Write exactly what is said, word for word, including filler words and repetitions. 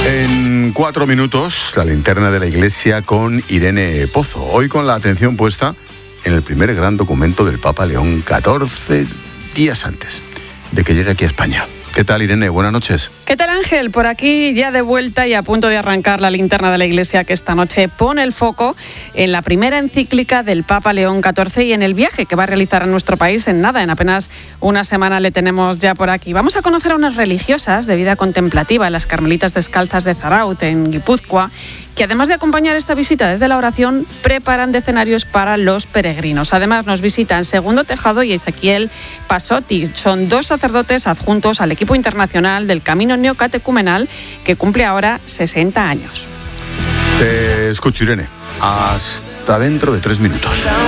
En cuatro minutos, la linterna de la Iglesia con Irene Pozo. Hoy con la atención puesta en el primer gran documento del Papa León catorce, días antes de que llegue aquí a España. ¿Qué tal, Irene? Buenas noches. ¿Qué tal, Ángel? Por aquí ya de vuelta y a punto de arrancar la linterna de la Iglesia, que esta noche pone el foco en la primera encíclica del Papa León catorce y en el viaje que va a realizar a nuestro país en nada, en apenas una semana le tenemos ya por aquí. Vamos a conocer a unas religiosas de vida contemplativa en las Carmelitas Descalzas de Zarautz, en Guipúzcoa, que además de acompañar esta visita desde la oración, preparan decenarios para los peregrinos. Además nos visitan Segundo Tejado y Ezequiel Pasotti. Son dos sacerdotes adjuntos al equipo internacional del Camino Neocatecumenal, que cumple ahora sesenta años. Te escucho, Irene. Hasta dentro de tres minutos.